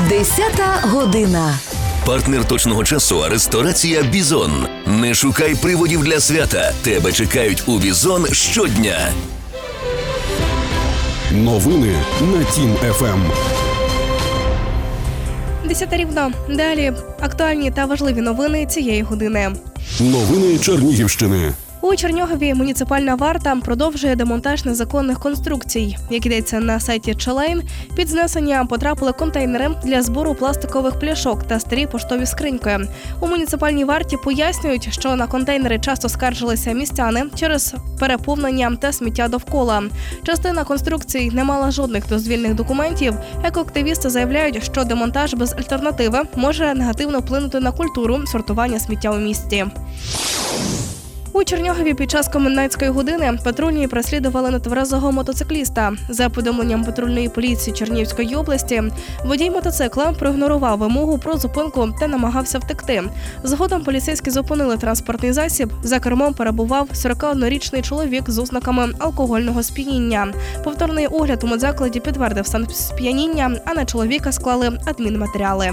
10 година. Партнер точного часу – ресторація «Бізон». Не шукай приводів для свята. Тебе чекають у «Бізон» щодня. Новини на Тім ФМ. 10 рівно. Далі актуальні та важливі новини цієї години. Новини Чернігівщини. У Чернігові муніципальна варта продовжує демонтаж незаконних конструкцій. Як йдеться на сайті Челейн, під знесення потрапили контейнери для збору пластикових пляшок та старі поштові скриньки. У муніципальній варті пояснюють, що на контейнери часто скаржилися містяни через переповнення та сміття довкола. Частина конструкцій не мала жодних дозвільних документів. Екоактивісти заявляють, що демонтаж без альтернативи може негативно вплинути на культуру сортування сміття у місті. У Чернігові під час комендантської години патрульні переслідували нетверезого мотоцикліста. За повідомленням патрульної поліції Чернігівської області, водій мотоцикла проігнорував вимогу про зупинку та намагався втекти. Згодом поліцейські зупинили транспортний засіб. За кермом перебував 41-річний чоловік з ознаками алкогольного сп'яніння. Повторний огляд у медзакладі підтвердив стан сп'яніння, а на чоловіка склали адмінматеріали.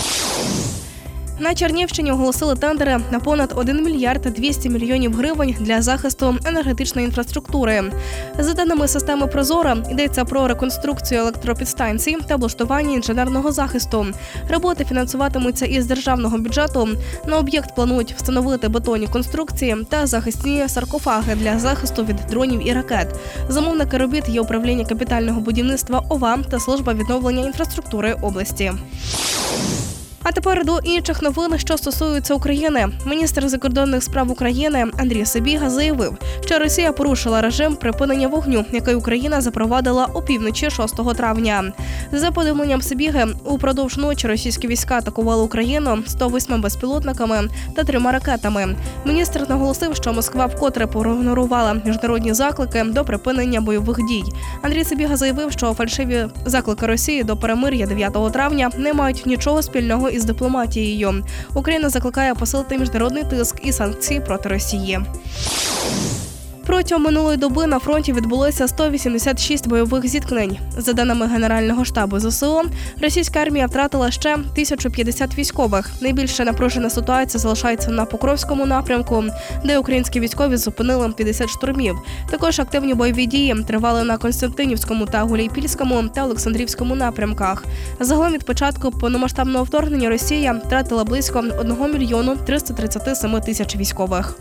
На Чернігівщині оголосили тендери на понад 1 мільярд 200 мільйонів гривень для захисту енергетичної інфраструктури. За даними системи «Прозоро», йдеться про реконструкцію електропідстанцій та облаштування інженерного захисту. Роботи фінансуватимуться із державного бюджету. На об'єкт планують встановити бетонні конструкції та захисні саркофаги для захисту від дронів і ракет. Замовники робіт є управління капітального будівництва ОВА та служба відновлення інфраструктури області. А тепер до інших новин, що стосуються України. Міністр закордонних справ України Андрій Сибіга заявив, що Росія порушила режим припинення вогню, який Україна запровадила опівночі 6 травня. За повідомленням Сибіги, упродовж ночі російські війська атакували Україну 108 безпілотниками та 3 ракетами. Міністр наголосив, що Москва вкотре проігнорувала міжнародні заклики до припинення бойових дій. Андрій Сибіга заявив, що фальшиві заклики Росії до перемир'я 9 травня не мають нічого спільного із дипломатією. Україна закликає посилити міжнародний тиск і санкції проти Росії. Протягом минулої доби на фронті відбулося 186 бойових зіткнень. За даними Генерального штабу ЗСУ, російська армія втратила ще 1050 військових. Найбільше напружена ситуація залишається на Покровському напрямку, де українські військові зупинили 50 штурмів. Також активні бойові дії тривали на Константинівському та Гуляйпільському та Олександрівському напрямках. Загалом від початку повномасштабного вторгнення Росія втратила близько 1 мільйону 337 тисяч військових.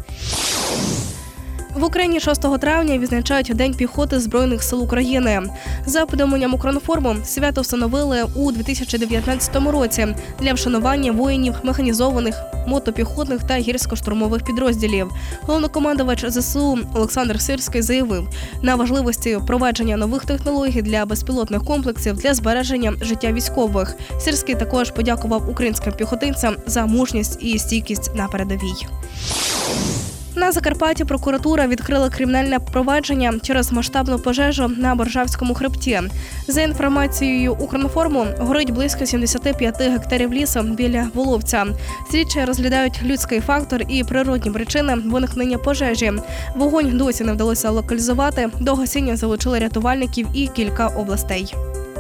В Україні 6 травня відзначають День піхоти Збройних сил України. За повідомленням Укрінформу, свято встановили у 2019 році для вшанування воїнів механізованих, мотопіхотних та гірсько-штурмових підрозділів. Головнокомандувач ЗСУ Олександр Сирський заявив на важливості впровадження нових технологій для безпілотних комплексів для збереження життя військових. Сирський також подякував українським піхотинцям за мужність і стійкість на передовій. На Закарпатті прокуратура відкрила кримінальне провадження через масштабну пожежу на Боржавському хребті. За інформацією Укрінформу, горить близько 75 гектарів лісу біля Воловця. Слідчі розглядають людський фактор і природні причини виникнення пожежі. Вогонь досі не вдалося локалізувати. До гасіння залучили рятувальників і кілька областей.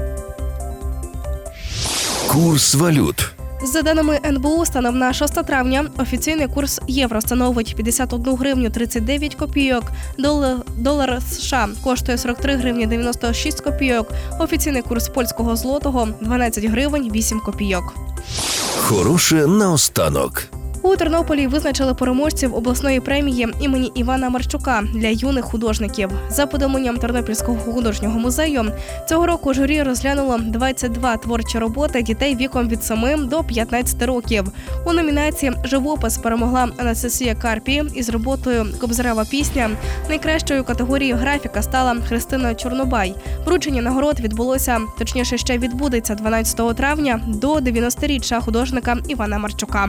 Курс валют. За даними НБУ, станом на 6 травня офіційний курс євро становить 51 гривню 39 копійок, долар США коштує 43 гривні 96 копійок, офіційний курс польського злотого – 12 гривень 8 копійок. Хороше наостанок. У Тернополі визначили переможців обласної премії імені Івана Марчука для юних художників. За повідомленням Тернопільського художнього музею, цього року журі розглянуло 22 творчі роботи дітей віком від 7 до 15 років. У номінації «Живопис» перемогла Анастасія Карпі із роботою «Кобзарева пісня». Найкращою категорією графіка стала Христина Чорнобай. Вручення нагород відбулося, точніше ще відбудеться 12 травня до 90-річчя художника Івана Марчука.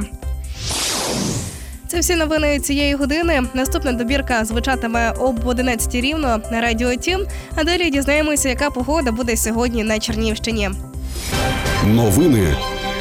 Це всі новини цієї години. Наступна добірка звучатиме об 11 рівно на Радіо Тім. А далі дізнаємося, яка погода буде сьогодні на Чернігівщині. Новини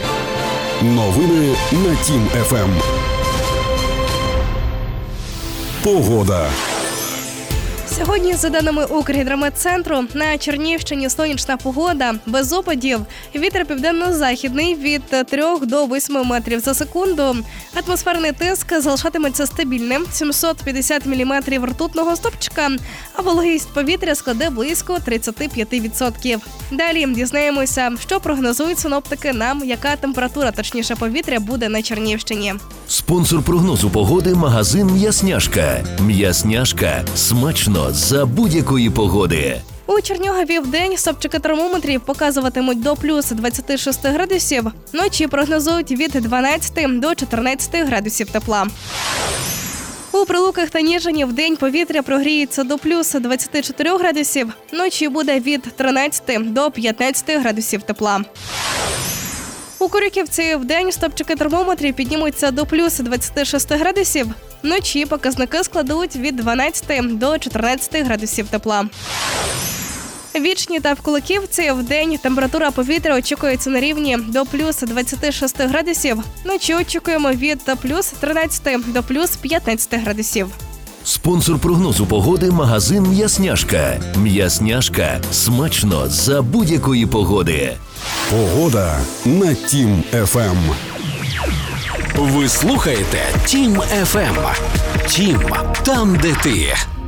на Тім ФМ. Погода. Сьогодні, за даними Укргідрометцентру, на Чернігівщині сонячна погода, без опадів, вітер південно-західний від 3 до 8 метрів за секунду. Атмосферний тиск залишатиметься стабільним – 750 міліметрів ртутного стовпчика, а вологість повітря складе близько 35%. Далі дізнаємося, що прогнозують синоптики нам, яка температура, точніше повітря, буде на Чернігівщині. Спонсор прогнозу погоди – магазин «М'ясняшка». «М'ясняшка» – смачно за будь-якої погоди. У Чернігові вдень стопчики термометрів показуватимуть до плюс 26 градусів. Ночі прогнозують від 12 до 14 градусів тепла. У Прилуках та Ніжині вдень повітря прогріється до плюс 24 градусів. Ночі буде від 13 до 15 градусів тепла. У Корюківці вдень стопчики термометрів піднімуться до плюс 26 градусів. Вночі показники складуть від 12 до 14 градусів тепла. Вічні та в Куликівці вдень температура повітря очікується на рівні до плюс 26 градусів. Вночі очікуємо від плюс 13 до плюс 15 градусів. Спонсор прогнозу погоди – магазин «М'ясняшка». «М'ясняшка» – смачно за будь-якої погоди. Погода на Тім ФМ. Ви слухаєте Тім ФМ. Тім, там, де ти.